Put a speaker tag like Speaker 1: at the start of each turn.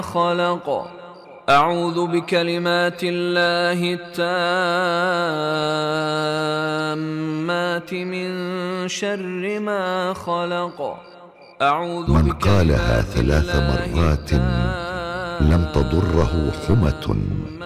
Speaker 1: خلق. أعوذ بكلمات الله التامات من شر ما خلق.
Speaker 2: من قالها 3 مرات لم تضره حمة